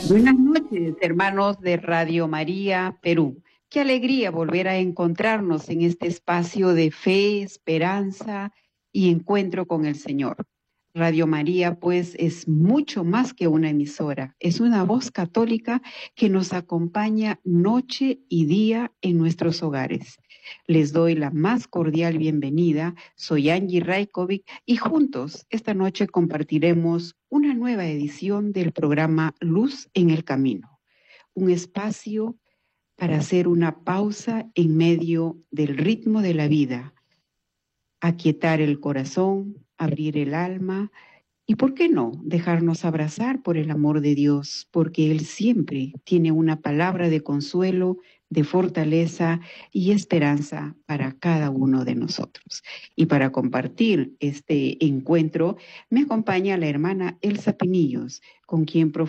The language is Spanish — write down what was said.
Buenas noches, hermanos de Radio María Perú. Qué alegría volver a encontrarnos en este espacio de fe, esperanza y encuentro con el Señor. Radio María, pues, es mucho más que una emisora. Es una voz católica que nos acompaña noche y día en nuestros hogares. Les doy la más cordial bienvenida. Soy Angie Raikovic y juntos esta noche compartiremos una nueva edición del programa Luz en el Camino, un espacio para hacer una pausa en medio del ritmo de la vida, aquietar el corazón, abrir el alma y, ¿por qué no?, dejarnos abrazar por el amor de Dios, porque Él siempre tiene una palabra de consuelo, de fortaleza y esperanza para cada uno de nosotros. Y para compartir este encuentro, me acompaña la hermana Elsa Pinillos, con quien